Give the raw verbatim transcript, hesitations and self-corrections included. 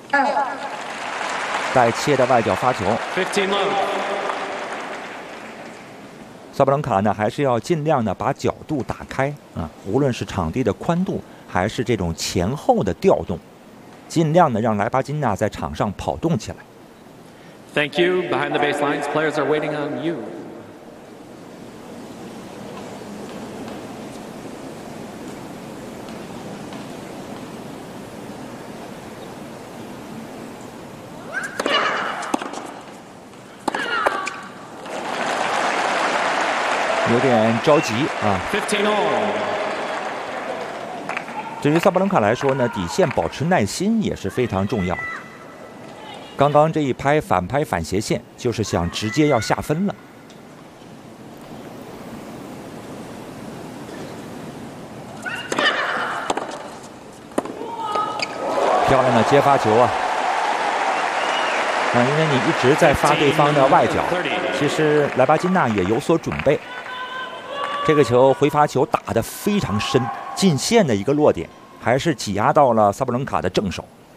带切的外角发球。萨布伦卡呢，还是要尽量的把角度打开啊，无论是场地的宽度，还是这种前后的调动，尽量的让莱巴金纳在场上跑动起来。 Thank you. Behind the baselines, players are waiting on you. 有点着急啊。对于萨布伦卡来说呢，底线保持耐心也是非常重要的。刚刚这一拍反拍反斜线，就是想直接要下分了。漂亮的接发球啊！啊，因为你一直在发对方的外角，其实莱巴金纳也有所准备。这个球回发球打得非常深，进线的一个落点，还是挤压到了萨布伦卡的正手。